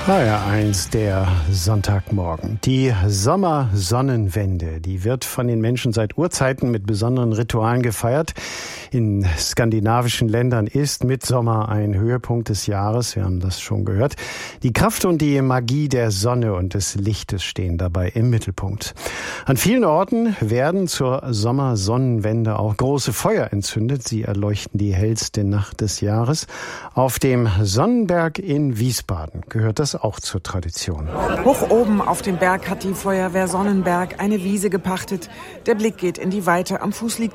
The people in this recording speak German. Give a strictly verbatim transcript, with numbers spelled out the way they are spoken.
H R eins, der Sonntagmorgen. Die Sommersonnenwende, die wird von den Menschen seit Urzeiten mit besonderen Ritualen gefeiert. In skandinavischen Ländern ist Mitsommer ein Höhepunkt des Jahres. Wir haben das schon gehört. Die Kraft und die Magie der Sonne und des Lichtes stehen dabei im Mittelpunkt. An vielen Orten werden zur Sommersonnenwende auch große Feuer entzündet. Sie erleuchten die hellste Nacht des Jahres. Auf dem Sonnenberg in Wiesbaden gehört das auch zur Tradition. Hoch oben auf dem Berg hat die Feuerwehr Sonnenberg eine Wiese gepachtet. Der Blick geht in die Weite. Am Fuß liegt